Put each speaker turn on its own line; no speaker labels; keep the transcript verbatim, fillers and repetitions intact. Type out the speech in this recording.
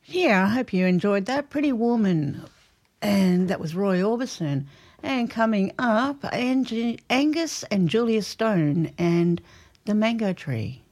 Yeah, I hope you enjoyed that. Pretty Woman. And that was Roy Orbison. And coming up, Angie, Angus and Julia Stone and The Mango Tree.